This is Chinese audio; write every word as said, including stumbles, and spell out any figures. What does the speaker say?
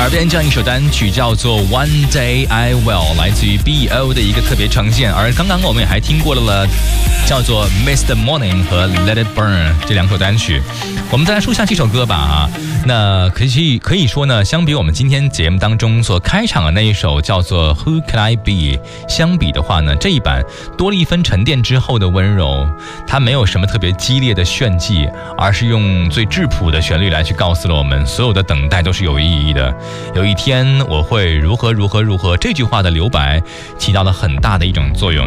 耳边这样一首单曲叫做 One Day I Will， 来自于 B O 的一个特别呈现。而刚刚我们也还听过了叫做 Mister Morning 和 Let It Burn 这两首单曲。我们再来说下这首歌吧啊，那可以可以说呢，相比我们今天节目当中所开场的那一首叫做 Who Can I Be 相比的话呢，这一版多了一分沉淀之后的温柔，它没有什么特别激烈的炫技，而是用最质朴的旋律来去告诉了我们，所有的等待都是有意义的。有一天我会如何如何如何，这句话的留白起到了很大的一种作用。